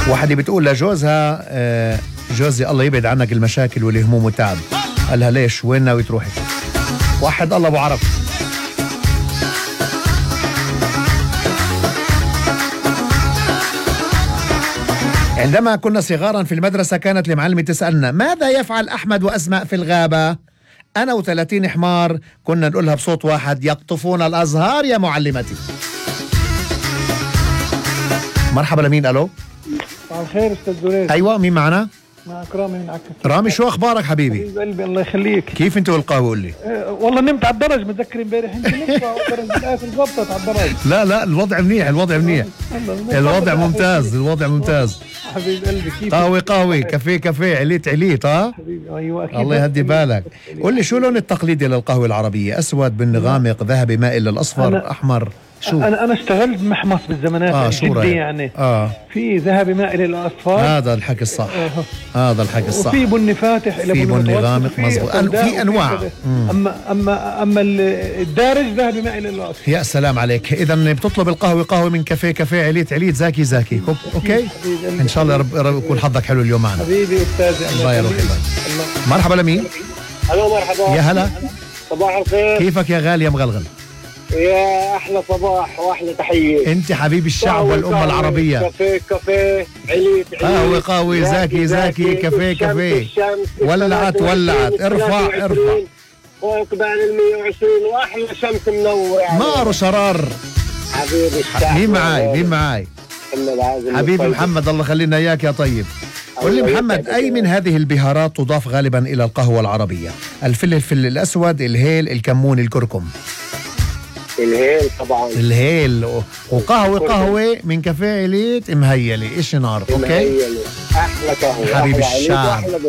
واحدة بتقول لجوزها جوزي الله يبعد عنك المشاكل والهموم والتعب. قالها ليش؟ وين ناوي تروحي؟ واحد الله ابو عرب. عندما كنا صغارا في المدرسة كانت المعلمة تسألنا ماذا يفعل أحمد وأسماء في الغابة؟ أنا و30 حمار كنا نقولها بصوت واحد يقطفون الأزهار يا معلمتي. مرحبا لمين؟ ألو مساء الخير أستاذ زرير. أيوة مين معنا؟ معك رامي من عكا. رامي شو أخبارك حبيبي؟ حبيب قلبي الله يخليك. كيف أنت والقهوة قول لي؟ والله نمت على الدرج متذكر امبارح انت نمت على الدرج بالآخر ضبطت على الدرج. لا الوضع منيح الوضع منيح. الوضع ممتاز الوضع ممتاز. حبيب قلبي كيف؟ قهوة كافيه عليت حبيبي ايوه اكيد. الله يهدي بالك. قول لي شو لون التقليدي للقهوة العربية؟ أسود بن غامق ذهبي مائل للأصفر أحمر شو؟ أنا اشتغلت بمحمص بالزمانات شو جدي رأيك؟ يعني في ذهبي مائل إلى الأصفر. هذا الحكي الصح. هذا الحكي الصح. وفي بني فاتح إلى في بني غامق مظبوط. في أنواع. أما الدارج ذهبي مائل إلى الأصفر. يا سلام عليك. إذا بتطلب القهوة من كافيه عليت زاكي. أوكي إن شاء الله رب يكون حظك حلو اليوم معنا. حبيبي أستاذي الله يروح يبارك. مرحبا لمين؟ الو مرحبا. يا هلا. صباح الخير. كيفك يا غالي يا مغلغل؟ يا احلى صباح واحلى تحيه. انت حبيب الشعب والامه العربيه. كافيه عليت قهوه زاكي كافيه. ولعت ارفع فوق بين 120 واحلى شمس منور نار وشرار. حبيبي الشعب. مين معاي؟ حبيبي محمد الله خلينا اياك يا طيب. قل لي محمد أي من هذه البهارات تضاف غالبا إلى القهوة العربية؟ الفلفل الأسود، الهيل، الكمون، الكركم. الهيل طبعا. الهيل وقهوة من كافيه عليت مهيلة إيش نار. أوكي أحلى قهوة حبيب الشعب.